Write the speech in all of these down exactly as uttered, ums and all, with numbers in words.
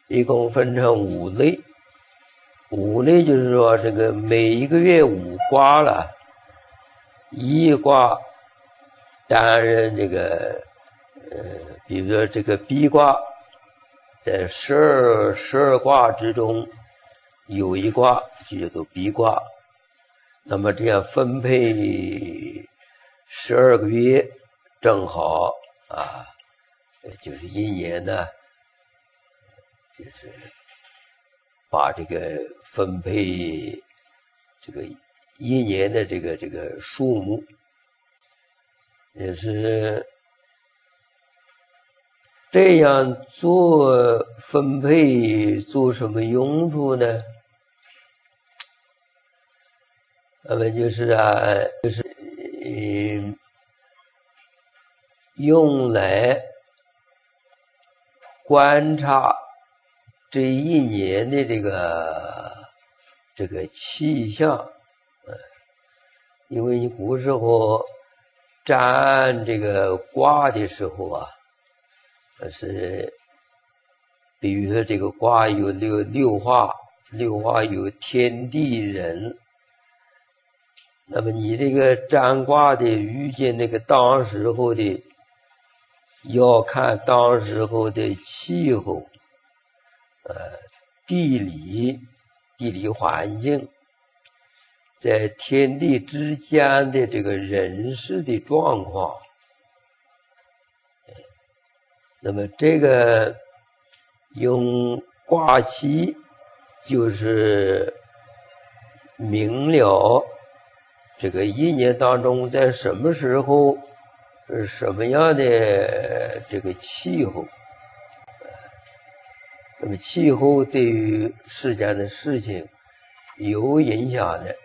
一共分成五类。五类就是说，这个每一个月五卦了，一卦担任这个呃，比如说这个逼卦，在十二十二卦之中有一卦就叫做逼卦，那么这样分配十二个月，正好啊，就是一年呢，就是把这个分配这个一年的这个这个数目，也是这样做分配做什么用处呢？那么就是啊，就是嗯，用来观察这一年的这个这个气象，嗯，因为你古时候占这个卦的时候啊，是比如说这个卦有六六画，六画有天地人，那么你这个占卦的遇见那个当时候的，要看当时候的气候，呃，地理地理环境，在天地之间的这个人事的状况。那么这个用卦期就是明了这个一年当中在什么时候是什么样的这个气候，那么气候对于世间的事情有影响的。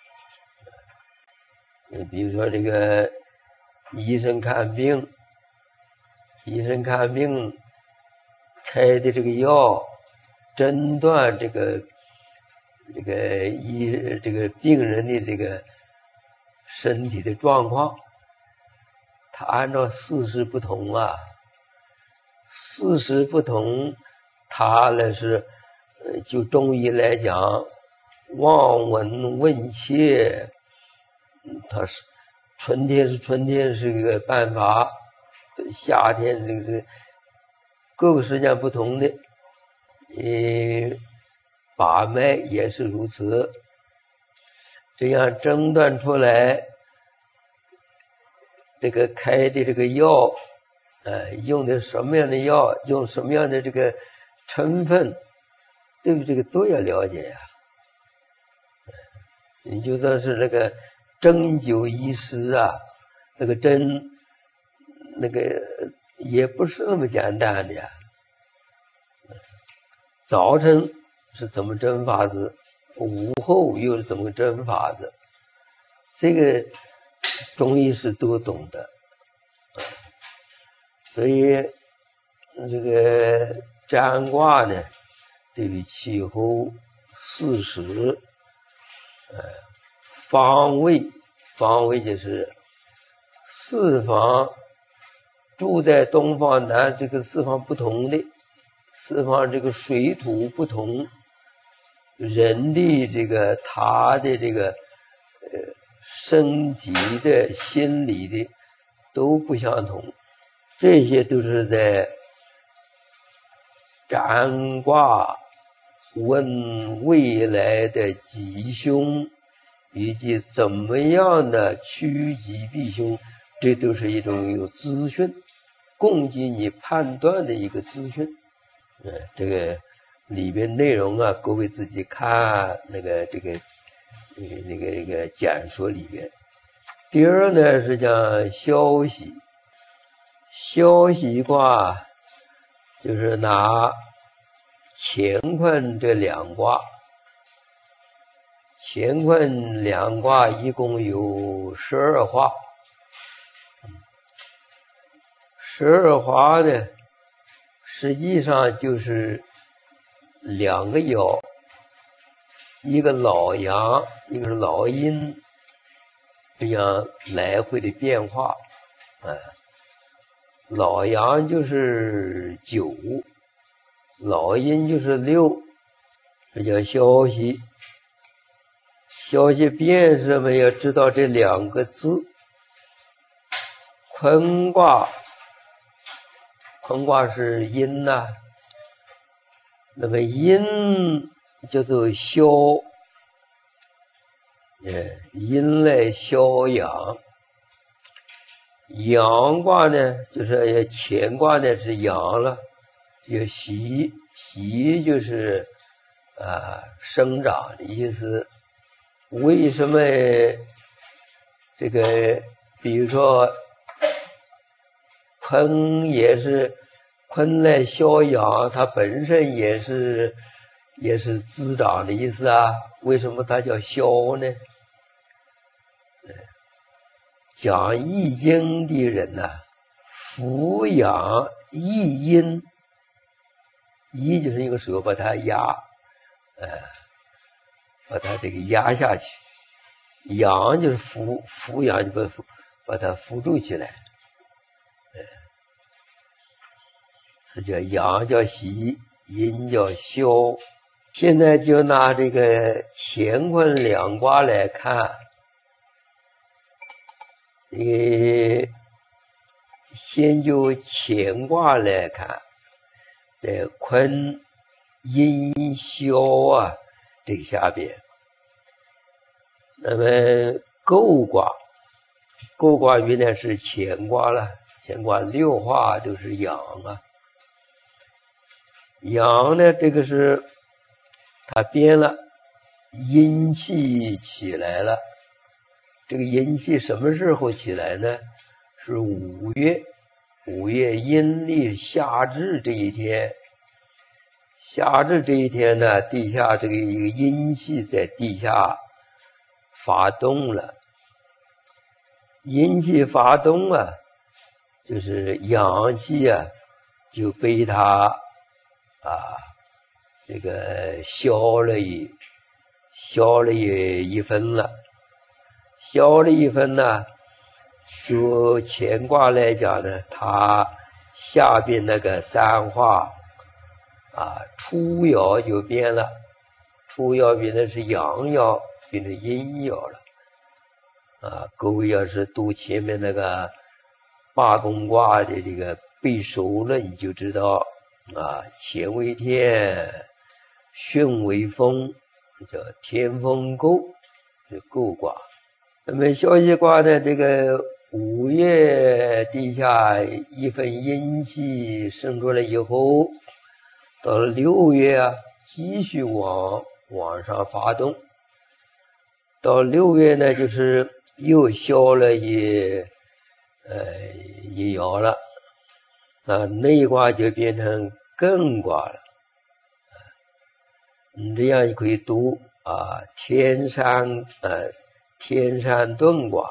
比如说这个医生看病，医生看病开的这个药，诊断这个这个医这个病人的这个身体的状况，他按照事实不同啊，事实不同，他呢是呃，就中医来讲，望闻问切，他是春天是春天是一个办法，夏天这个各个时间不同的，呃，把脉也是如此，这样诊断出来，这个开的这个药，呃，用的什么样的药，用什么样的这个成分，对不对？这个都要了解呀、啊。你就算是那个针灸医师啊，那个针，那个也不是那么简单的呀。早晨是怎么针法子，午后又是怎么针法子，这个中医师都懂得。所以这个占卦呢，对于气候、四时、呃方位，方位就是四方，住在东方南这个四方不同的，四方这个水土不同，人的这个他的这个呃升级的心理的都不相同，这些都是在占卦问未来的吉凶，以及怎么样的趋吉避凶，这都是一种有资讯，供给你判断的一个资讯。呃，这个里边内容啊，各位自己看那个这个那个那个那个简说里边。第二呢是讲消息，消息卦就是拿乾坤这两卦。乾坤两卦一共有十二画，十二画呢，实际上就是两个爻，一个老阳，一个是老阴，这样来回的变化。啊，老阳就是九， 老音就是六，这叫消息。消息变什么？要知道这两个字。坤卦，坤卦是阴呐、啊，那么阴叫做消，呃，阴来消阳。阳卦呢，就是乾卦呢是阳了，有习，习就是啊、呃、生长的意思。为什么这个比如说坤也是坤来消阳，它本身也是也是滋长的意思啊？为什么它叫消呢？讲易经的人呢、啊，俯仰易阴，易就是一个手把它压，呃，把它这个压下去，仰就是俯俯仰，就把把它扶住起来，呃，这叫阳叫喜，阴叫消。现在就拿这个乾坤两卦来看。呃，先就乾卦来看，在坤阴消啊这个下边，那么姤卦，姤卦原来是乾卦了，乾卦六化都是阳啊，阳呢这个是它变了，阴气起来了。这个阴气什么时候起来呢？是五月，五月阴历夏至这一天。夏至这一天呢，地下这个一个阴气在地下发动了。阴气发动啊，就是阳气啊，就被它啊这个消了一消了一一分了。消了一分呢，就乾卦来讲呢，它下边那个三化啊，初爻就变了，初爻变的是阳爻，变成阴爻了。啊，各位要是读前面那个八宫卦的这个背熟了，你就知道啊，乾为天，巽为风，叫天风姤，是姤卦。那么消息卦呢，这个五月地下一份阴气生出来以后，到了六月啊，继续往往上发动。到六月呢，就是又消了一呃一爻了，那内卦就变成艮卦了。你这样你可以读啊，天山呃。天山遁卦，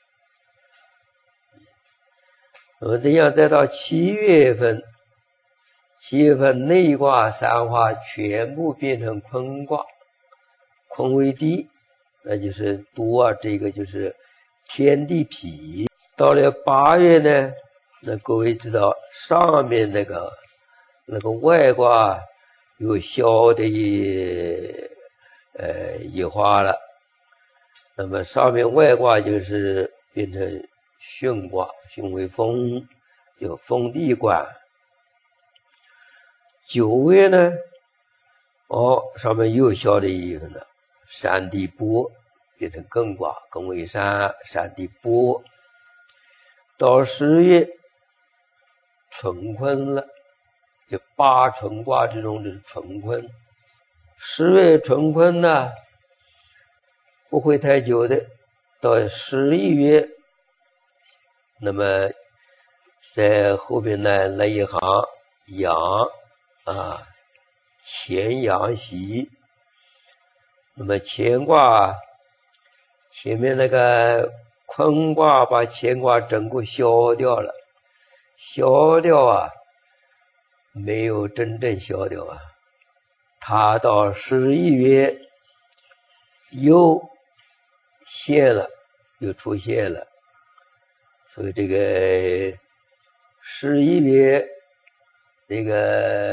那么这样再到七月份，七月份内卦三化全部变成坤卦，坤为地，那就是读啊，这个就是天地痞。到了八月呢，那各位知道上面那个那个外卦又消的一呃一化了。那么上面外卦就是变成巽卦，巽为风，就风地观。九月呢，哦，上面又消了一分了，山地剥，变成艮卦，艮为山，山地剥。到十月，春坤了，就八春卦之中就是春坤。十月春坤呢，不会太久的，到十一月，那么在后边呢来一行阳啊，乾阳喜。那么乾卦前面那个坤卦把乾卦整个消掉了，消掉啊，没有真正消掉啊，它到十一月又现了，又出现了，所以这个十一月那个